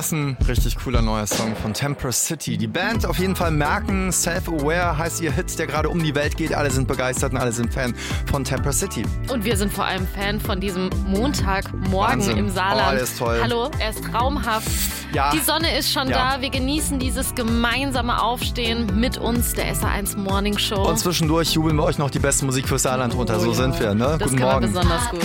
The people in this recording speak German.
Das ist ein richtig cooler neuer Song von Temper City. Die Band auf jeden Fall merken, Self-Aware heißt ihr Hit, der gerade um die Welt geht. Alle sind begeistert und alle sind Fan von Temper City. Und wir sind vor allem Fan von diesem Montagmorgen Wahnsinn. im Saarland. Oh, der ist toll. Hallo, er ist traumhaft. Ja. Die Sonne ist schon da. Wir genießen dieses gemeinsame Aufstehen mit uns, der SR1 Morning Show. Und zwischendurch jubeln wir euch noch die beste Musik fürs Saarland runter. So sind wir, ne? Das Guten können wir Morgen. besonders gut.